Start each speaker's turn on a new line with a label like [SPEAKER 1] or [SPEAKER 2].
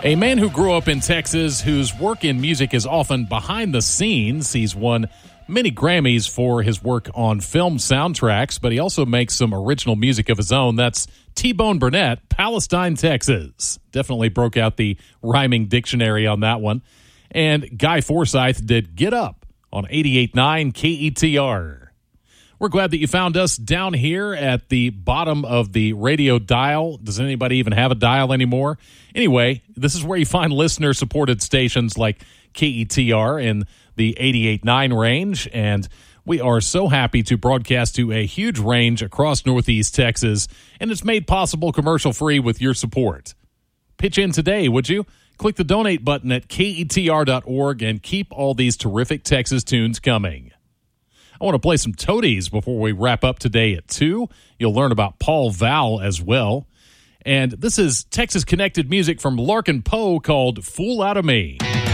[SPEAKER 1] A man who grew up in Texas, whose work in music is often behind the scenes. He's won many Grammys for his work on film soundtracks, but he also makes some original music of his own. That's T-Bone Burnett, Palestine, Texas. Definitely broke out the rhyming dictionary on that one. And Guy Forsyth did Get Up on 88.9 KETR. We're glad that you found us down here at the bottom of the radio dial. Does anybody even have a dial anymore? Anyway, this is where you find listener-supported stations like KETR in the 88.9 range, and we are so happy to broadcast to a huge range across Northeast Texas, and it's made possible commercial-free with your support. Pitch in today, would you? Click the donate button at KETR.org and keep all these terrific Texas tunes coming. I want to play some Toadies before we wrap up today at 2. You'll learn about Paul Val as well. And this is Texas-connected music from Larkin Poe called Fool Out of Me.